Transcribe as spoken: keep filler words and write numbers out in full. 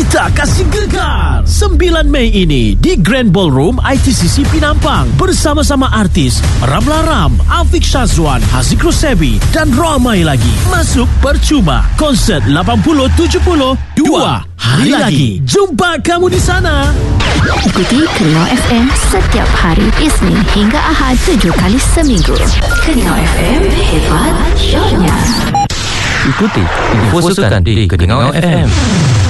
Kita kasih gegar sembilan Mei ini di Grand Ballroom I T C C Penampang bersama-sama artis Ramla Ram, Afiq Shazwan, Haziq Rosebi dan ramai lagi. Masuk percuma. Konsert lapan puluh tujuh puluh dua hari lagi. Jumpa kamu di sana. Ikuti Kenal F M setiap hari Isnin hingga Ahad tujuh kali seminggu. Kenal F M, hebat shownya. Ikuti info sukan di Kenal F M.